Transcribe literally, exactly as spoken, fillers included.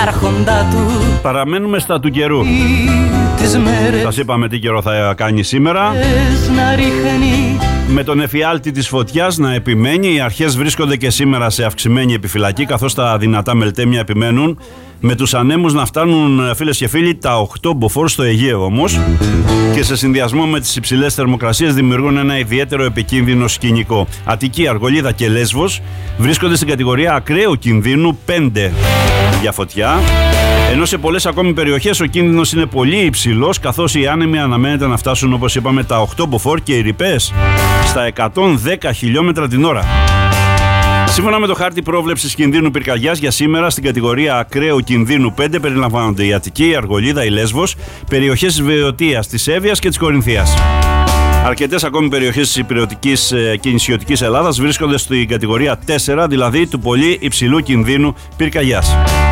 άρχοντα του. Παραμένουμε στα του καιρού. Σας είπαμε τι καιρό θα κάνει σήμερα. Με τον εφιάλτη της φωτιάς να επιμένει, οι αρχές βρίσκονται και σήμερα σε αυξημένη επιφυλακή, καθώς τα δυνατά μελτέμια επιμένουν, με τους ανέμους να φτάνουν, φίλες και φίλοι, τα οκτώ μποφόρ στο Αιγαίο όμως, και σε συνδυασμό με τις υψηλές θερμοκρασίες δημιουργούν ένα ιδιαίτερο επικίνδυνο σκηνικό. Αττική, Αργολίδα και Λέσβος βρίσκονται στην κατηγορία ακραίου κινδύνου πέντε για φωτιά, ενώ σε πολλές ακόμη περιοχές ο κίνδυνος είναι πολύ υψηλός, καθώς οι άνεμοι αναμένεται να φτάσουν, όπως είπαμε, τα οκτώ μποφόρ και οι ρηπές στα εκατόν δέκα χιλιόμετρα την ώρα. Σύμφωνα με το χάρτη πρόβλεψης κινδύνου πυρκαγιάς για σήμερα, στην κατηγορία ακραίου κινδύνου πέντε περιλαμβάνονται η Αττική, η Αργολίδα, η Λέσβος, περιοχές της Βεωτίας, της Εύβοιας και της Κορινθίας. Αρκετές ακόμη περιοχές της υπηρετικής και νησιωτικής Ελλάδας βρίσκονται στην κατηγορία τέσσερα, δηλαδή του πολύ υψηλού κινδύνου πυρκαγιάς.